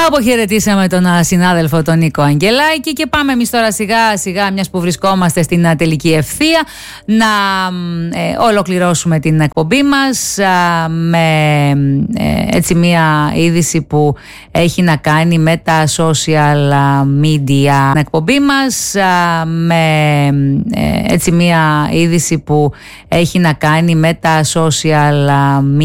Αποχαιρετήσαμε τον συνάδελφο τον Νίκο Αγγελάκη και πάμε εμείς τώρα σιγά σιγά, μιας που βρισκόμαστε στην τελική ευθεία, να ολοκληρώσουμε την εκπομπή μας με έτσι μια είδηση που έχει να κάνει με τα social media. Εκπομπή μας με έτσι μια είδηση που έχει να κάνει με τα social media.